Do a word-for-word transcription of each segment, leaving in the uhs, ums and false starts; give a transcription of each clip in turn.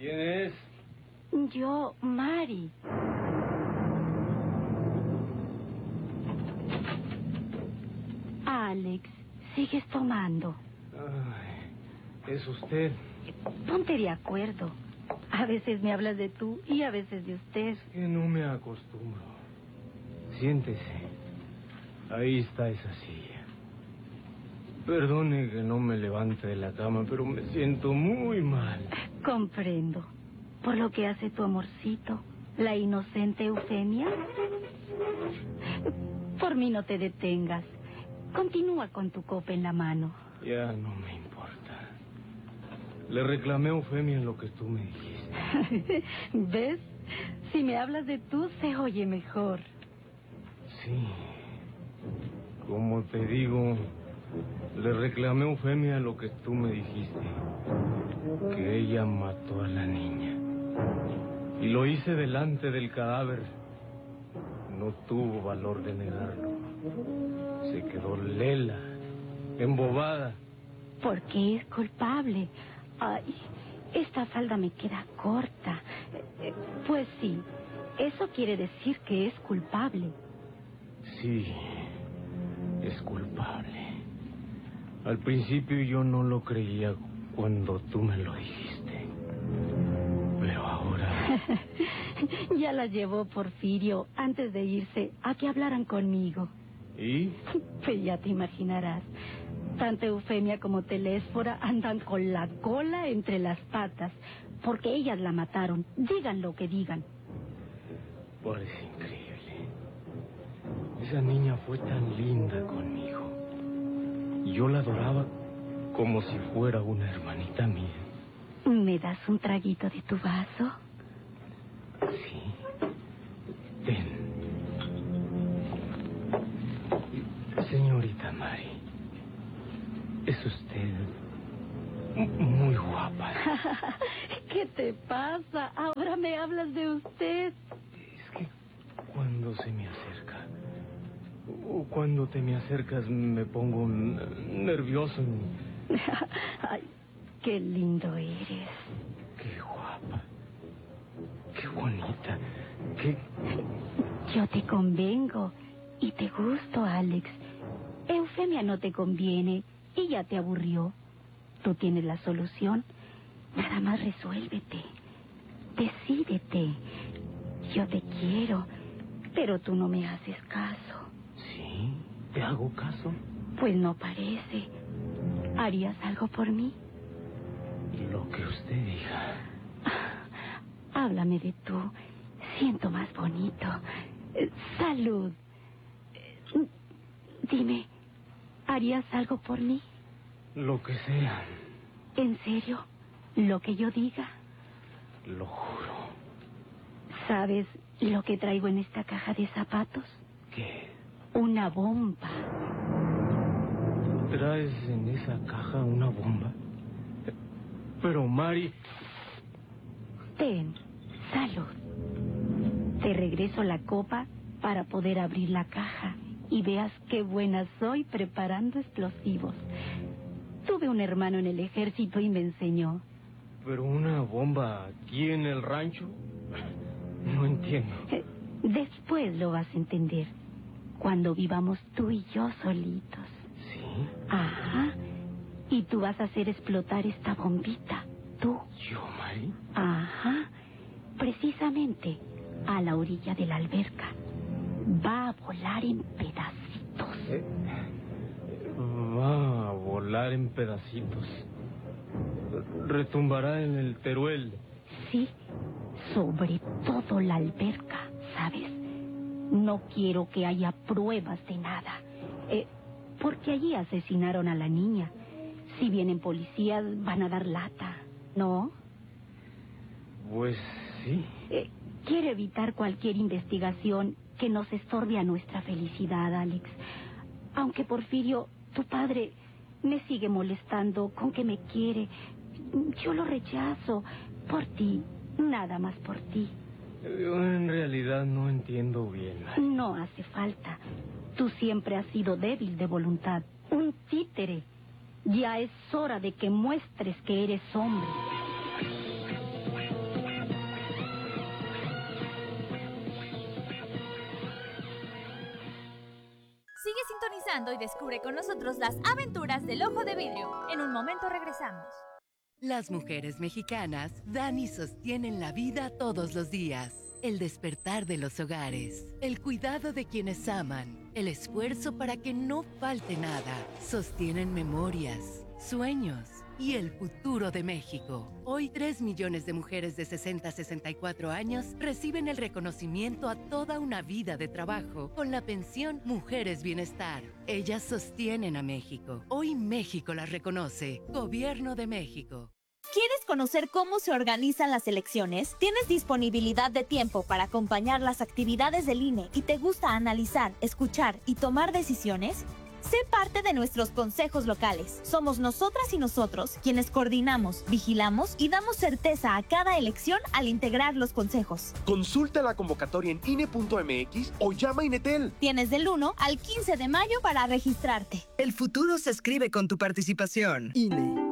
¿Quién es? Yo, Mari. Alex, sigues tomando. Ay, es usted. Ponte de acuerdo. A veces me hablas de tú y a veces de usted. Es que no me acostumbro. Siéntese. Ahí está esa silla. Perdone que no me levante de la cama, pero me siento muy mal. Comprendo. Por lo que hace tu amorcito, la inocente Eufemia. Por mí no te detengas. Continúa con tu copa en la mano. Ya no me importa. Le reclamé a Eufemia lo que tú me dijiste. ¿Ves? Si me hablas de tú, se oye mejor. Sí. Como te digo, le reclamé a Eufemia lo que tú me dijiste. Que ella mató a la niña. Y lo hice delante del cadáver. No tuvo valor de negarlo. Se quedó lela, embobada. Porque es culpable. Ay, esta falda me queda corta. Eh, Pues sí, eso quiere decir que es culpable. Sí, es culpable. Al principio yo no lo creía cuando tú me lo dijiste. Pero ahora... Ya la llevó Porfirio antes de irse a que hablaran conmigo. ¿Y? Pues ya te imaginarás. Tanto Eufemia como Telésfora andan con la cola entre las patas, porque ellas la mataron, digan lo que digan. Parece increíble. Esa niña fue tan linda conmigo. Yo la adoraba como si fuera una hermanita mía. ¿Me das un traguito de tu vaso? Sí. Ten. Señorita Mari, es usted muy guapa. ¿Qué te pasa? Ahora me hablas de usted. Es que cuando se me acerca, o cuando te me acercas, me pongo nervioso. Ay, qué lindo eres. Qué guapa. Qué bonita. Qué... Yo te convengo y te gusto, Alex. Eufemia no te conviene y ya te aburrió. Tú tienes la solución. Nada más resuélvete. Decídete. Yo te quiero, pero tú no me haces caso. ¿Sí? ¿Te hago caso? Pues no parece. ¿Harías algo por mí? Lo que usted diga. Háblame de tú. Siento más bonito. Eh, Salud. Eh, Dime, ¿harías algo por mí? Lo que sea. ¿En serio? ¿Lo que yo diga? Lo juro. ¿Sabes lo que traigo en esta caja de zapatos? ¿Qué? Una bomba. ¿Traes en esa caja una bomba? Pero, Mari... Ten, salud. Te regreso la copa para poder abrir la caja y veas qué buena soy preparando explosivos. Tuve un hermano en el ejército y me enseñó. ¿Pero una bomba aquí en el rancho? No entiendo. Eh, Después lo vas a entender. Cuando vivamos tú y yo solitos. ¿Sí? Ajá. Y tú vas a hacer explotar esta bombita. Tú. ¿Yo, Mari? Ajá. Precisamente a la orilla de la alberca. Va a volar en pedacitos. ¿Eh? Va a volar en pedacitos. Retumbará en el Teruel. Sí, sobre todo la alberca, ¿sabes? No quiero que haya pruebas de nada. Eh, porque allí asesinaron a la niña. Si vienen policías, van a dar lata, ¿no? Pues sí. Eh, quiero evitar cualquier investigación que nos estorbe a nuestra felicidad, Alex. Aunque Porfirio, tu padre, me sigue molestando con que me quiere. Yo lo rechazo. Por ti, nada más por ti. Yo en realidad no entiendo bien. No hace falta. Tú siempre has sido débil de voluntad. Un títere. Ya es hora de que muestres que eres hombre. escuchando y descubre con nosotros las aventuras del Ojo de Vidrio. En un momento regresamos. Las mujeres mexicanas dan y sostienen la vida todos los días. El despertar de los hogares, el cuidado de quienes aman, el esfuerzo para que no falte nada. Sostienen memorias, sueños y el futuro de México. Hoy, tres millones de mujeres de sesenta a sesenta y cuatro años reciben el reconocimiento a toda una vida de trabajo con la pensión Mujeres Bienestar. Ellas sostienen a México. Hoy México las reconoce. Gobierno de México. ¿Quieres conocer cómo se organizan las elecciones? ¿Tienes disponibilidad de tiempo para acompañar las actividades del I N E y te gusta analizar, escuchar y tomar decisiones? Sé parte de nuestros consejos locales. Somos nosotras y nosotros quienes coordinamos, vigilamos y damos certeza a cada elección al integrar los consejos. Consulta la convocatoria en I N E punto M X o llama a Inetel. Tienes del uno al quince de mayo para registrarte. El futuro se escribe con tu participación. I N E.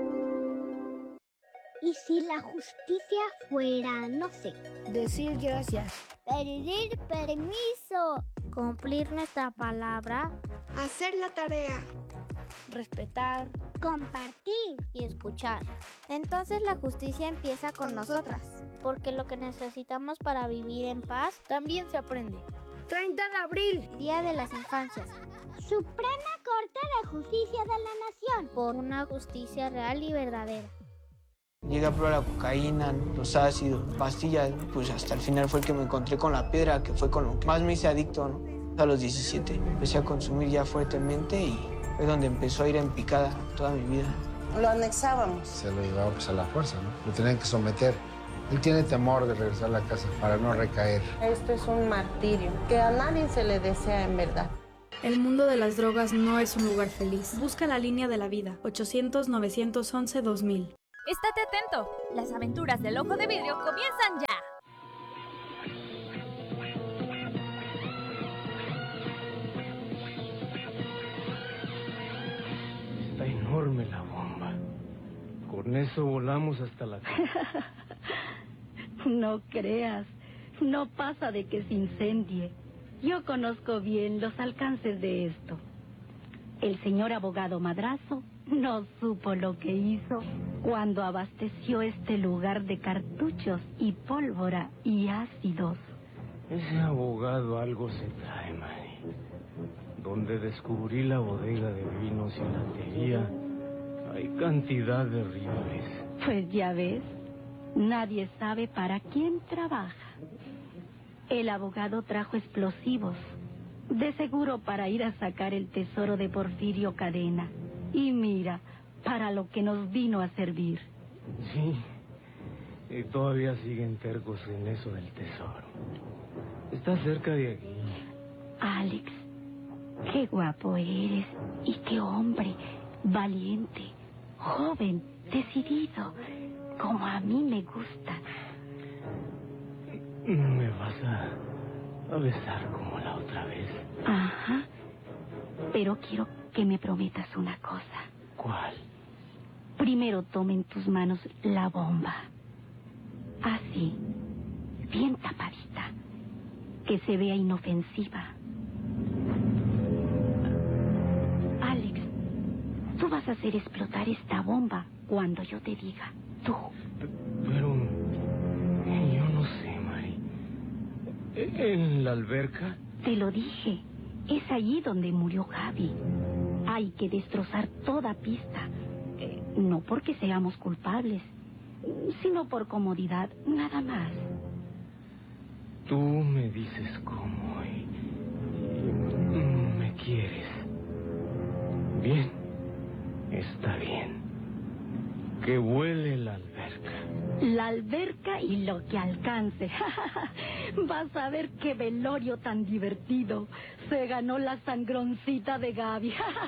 ¿Y si la justicia fuera, no sé, decir gracias, pedir permiso, cumplir nuestra palabra, hacer la tarea, respetar, compartir y escuchar? Entonces la justicia empieza con, con nosotras, porque lo que necesitamos para vivir en paz también se aprende. treinta de abril, Día de las Infancias. Suprema Corte de Justicia de la Nación, por una justicia real y verdadera. Llegué a probar la cocaína, los ácidos, pastillas, pues hasta el final fue el que me encontré con la piedra, que fue con lo que más me hice adicto, ¿no? A los diecisiete empecé a consumir ya fuertemente y fue donde empezó a ir en picada toda mi vida. Lo anexábamos. Se lo llevaba pues a la fuerza, ¿no? Lo tenían que someter. Él tiene temor de regresar a la casa para no recaer. Esto es un martirio que a nadie se le desea en verdad. El mundo de las drogas no es un lugar feliz. Busca la línea de la vida, ochocientos, novecientos once, dos mil. Estate atento, las aventuras del Ojo de Vidrio comienzan ya. Está enorme la bomba. Con eso volamos hasta la casa. No creas, no pasa de que se incendie. Yo conozco bien los alcances de esto. El señor abogado Madrazo no supo lo que hizo cuando abasteció este lugar de cartuchos y pólvora y ácidos. Ese abogado algo se trae, Mari. Donde descubrí la bodega de vinos y latería, hay cantidad de rivales. Pues ya ves, nadie sabe para quién trabaja. El abogado trajo explosivos, de seguro para ir a sacar el tesoro de Porfirio Cadena. Y mira, para lo que nos vino a servir. Sí, y todavía siguen tercos en eso del tesoro. Está cerca de aquí. Alex, qué guapo eres y qué hombre, valiente, joven, decidido, como a mí me gusta. ¿Me vas a, a besar como la otra vez? Ajá, pero quiero que me prometas una cosa. ¿Cuál? Primero toma en tus manos la bomba. Así, bien tapadita, que se vea inofensiva. Alex, tú vas a hacer explotar esta bomba cuando yo te diga. Tú. Pero yo no sé, Mari. ¿En la alberca? Te lo dije. Es allí donde murió Gaby. Hay que destrozar toda pista. Eh, no porque seamos culpables, sino por comodidad, nada más. Tú me dices cómo y me quieres. Bien, está bien. Que huele la alberca. La alberca y lo que alcance. Vas a ver qué velorio tan divertido. Se ganó la sangroncita de Gaby.